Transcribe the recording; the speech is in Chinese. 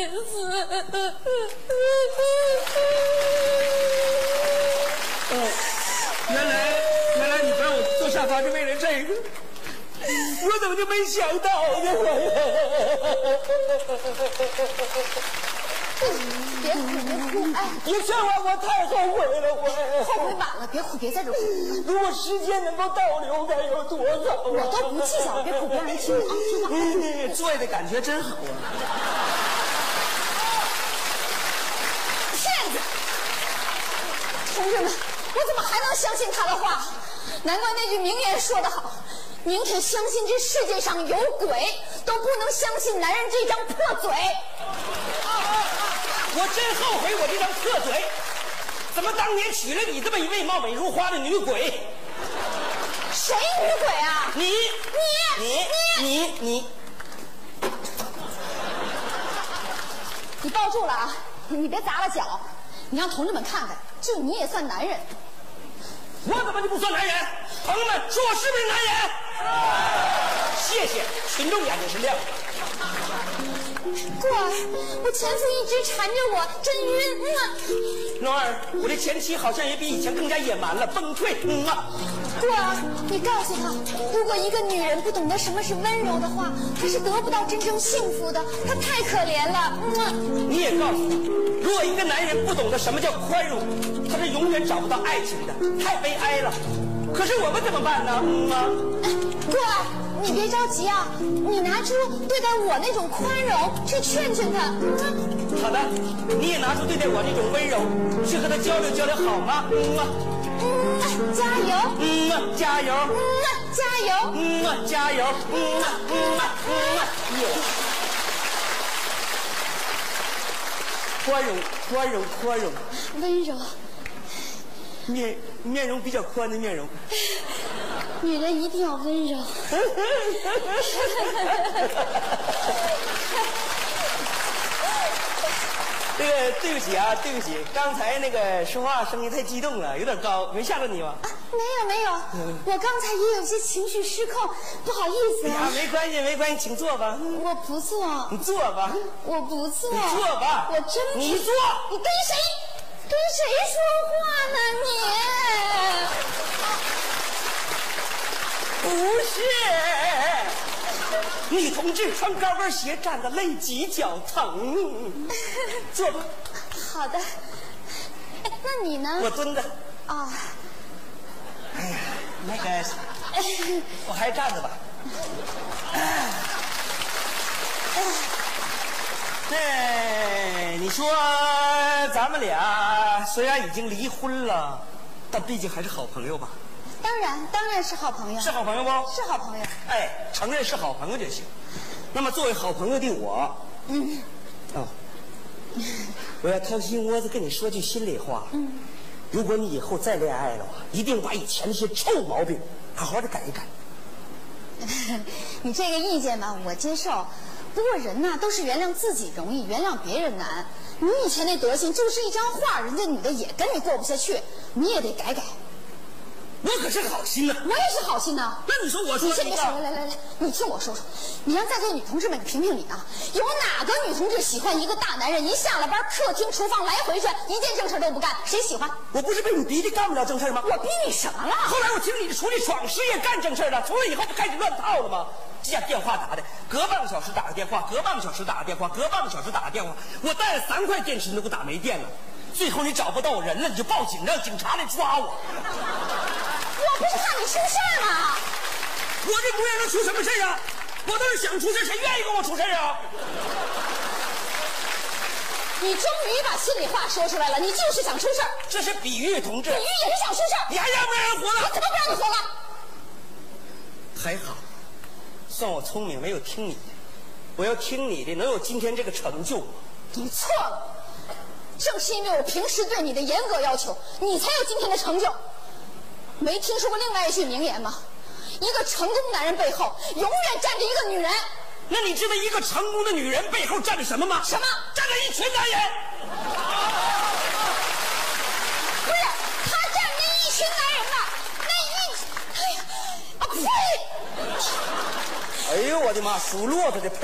原来你让我坐沙发是为了这个，我怎么就没想到呢？ 别哭！哎， 你劝我太后悔了，我后悔晚了，别哭，别在这哭。 如果时间能够倒流，该有多好啊！ 我都不计较，别哭，别让人听啊！听话。 坐的感觉真好啊！ 骗子！同志们，我怎么还能相信他的话？难怪那句名言说得好：宁肯相信这世界上有鬼，都不能相信男人这张破嘴。 我真后悔我这张破嘴，怎么当年娶了你这么一位貌美如花的女鬼？ 谁女鬼啊？你抱住了啊！你别砸了脚，你让同志们看看，就你也算男人。 我怎么就不算男人？朋友们，说我是不是男人？谢谢，群众眼睛是亮的。 过儿，我前夫一直缠着我，真晕。 诺儿，我的前妻好像也比以前更加野蛮了，崩溃。 过儿，你告诉他，如果一个女人不懂得什么是温柔的话，她是得不到真正幸福的，她太可怜了。 你也告诉他，如果一个男人不懂得什么叫宽容，他是永远找不到爱情的，太悲哀了。可是我们怎么办呢？ 过儿，你别着急啊，你拿出对待我那种宽容去劝劝他。 好的，你也拿出对待我那种温柔去和他交流交流，好吗？ 加油！ 加油！ 加油！ 加油！宽容，宽容，宽容， 温柔。 面容比较宽的面容。 女人一定要温柔。 对不起啊，对不起，刚才那个说话声音太激动了，有点高，没吓到你吗？ 没有，我刚才也有些情绪失控，不好意思啊。 没关系，没关系，请坐吧。 我不坐。 你坐吧。 我不坐。 你坐吧。 我真不。 你坐。 你跟谁说话呢不是，女同志穿高跟鞋站的累脊脚疼。坐吧。 好的。那你呢？ 我蹲着。 啊。 哎呀，那个，我还站着吧。你说咱们俩虽然已经离婚了，但毕竟还是好朋友吧？ 当然是好朋友。 是好朋友不？ 是好朋友。 哎，承认是好朋友就行。那么作为好朋友的我，我要掏心窝子跟你说句心里话。如果你以后再恋爱的话，一定把以前那些臭毛病好好的改一改。 你这个意见吧，我接受。不过人呐，都是原谅自己容易，原谅别人难。你以前那德行就是一张画，人家女的也跟你过不下去，你也得改改。 我可是好心呐。 我也是好心呐。 那你说我说你先别说，来，你听我说说，你让在座女同志们评评理啊，有哪个女同志喜欢一个大男人一下了班客厅厨房来回转，一件正事都不干？谁喜欢？ 我不是被你逼的干不了正事吗？ 我逼你什么了？ 后来我听你出去闯事业干正事了，从那以后就开始乱套了吗？这电话打的，隔半个小时打个电话，隔半个小时打个电话，隔半个小时打个电话，我带了3块电池都给我打没电了。最后你找不到我人了，你就报警，让警察来抓我。 我不是怕你出事吗？ 我这模样能出什么事啊？我倒是想出事，谁愿意跟我出事啊？ 你终于把心里话说出来了，你就是想出事。 这是比喻，同志。 比喻也是想出事。 你还让不让人活了？ 我怎么不让你活了？ 还好，算我聪明，没有听你的。我要听你的，能有今天这个成就吗？ 你错了，正是因为我平时对你的严格要求，你才有今天的成就。没听说过另外一句名言吗？一个成功男人背后永远站着一个女人。 那你知道一个成功的女人背后站着什么吗？ 什么？ 站着一群男人。 不是，他站着一群男人吧？哎呀，啊呸！ 哎呦我的妈，属骆驼的。